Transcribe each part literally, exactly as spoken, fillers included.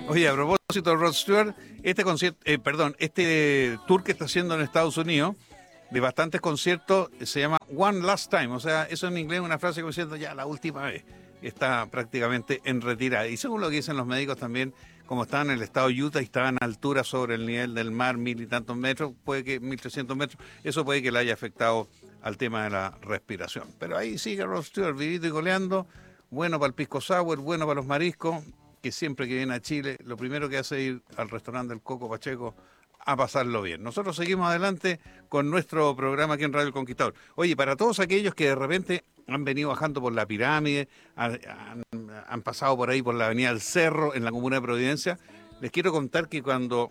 Oye, a propósito de Rod Stewart, este concierto, eh, perdón, este tour que está haciendo en Estados Unidos, de bastantes conciertos, se llama One Last Time. O sea, eso en inglés es una frase como diciendo ya la última vez. Está prácticamente en retirada. Y según lo que dicen los médicos también, como están en el estado de Utah y estaban a altura sobre el nivel del mar, mil y tantos metros, puede que mil trescientos metros, eso puede que le haya afectado al tema de la respiración. Pero ahí sigue Rod Stewart, vivito y coleando, bueno para el pisco sour, bueno para los mariscos, que siempre que viene a Chile, lo primero que hace es ir al restaurante del Coco Pacheco a pasarlo bien. Nosotros seguimos adelante con nuestro programa aquí en Radio El Conquistador. Oye, para todos aquellos que de repente han venido bajando por la pirámide, han, han, han pasado por ahí por la avenida del Cerro, en la comuna de Providencia, les quiero contar que cuando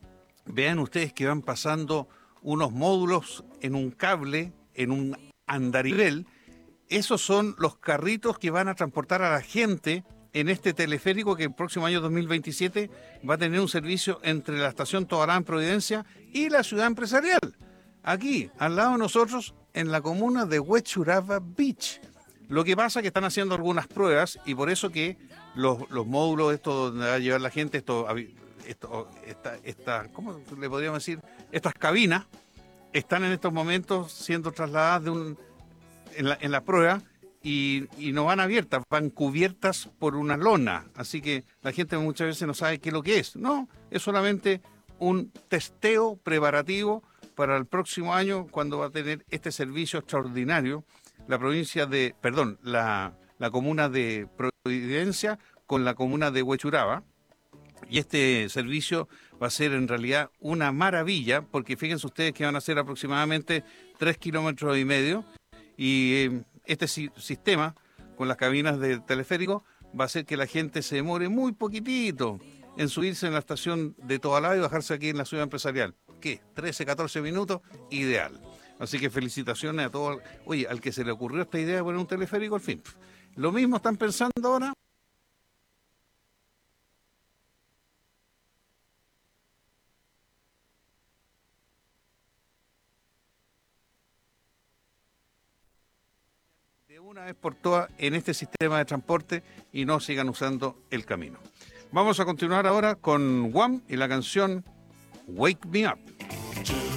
vean ustedes que van pasando unos módulos en un cable, en un andarivel, esos son los carritos que van a transportar a la gente en este teleférico que el próximo año dos mil veintisiete va a tener un servicio entre la estación Tobalá en Providencia y la ciudad empresarial. Aquí, al lado de nosotros, en la comuna de Huechuraba Beach. Lo que pasa es que están haciendo algunas pruebas y por eso que los, los módulos, esto donde va a llevar la gente, esto, esto, esta, esta, ¿cómo le podríamos decir? Estas cabinas están en estos momentos siendo trasladadas de un, en, la, en la prueba. Y, y no van abiertas, van cubiertas por una lona. Así que la gente muchas veces no sabe qué es lo que es. No, es solamente un testeo preparativo para el próximo año, cuando va a tener este servicio extraordinario la provincia de, perdón, la, la comuna de Providencia con la comuna de Huechuraba. Y este servicio va a ser en realidad una maravilla, porque fíjense ustedes que van a ser aproximadamente tres kilómetros y medio. Y eh, este si- sistema, con las cabinas de teleférico, va a hacer que la gente se demore muy poquitito en subirse en la estación de Tobalá y bajarse aquí en la ciudad empresarial. ¿Qué? trece, catorce minutos, ideal. Así que felicitaciones a todos. Oye, al que se le ocurrió esta idea de poner un teleférico, al fin. Lo mismo están pensando ahora. De una vez por todas en este sistema de transporte y no sigan usando el camino. Vamos a continuar ahora con Wham y la canción Wake Me Up.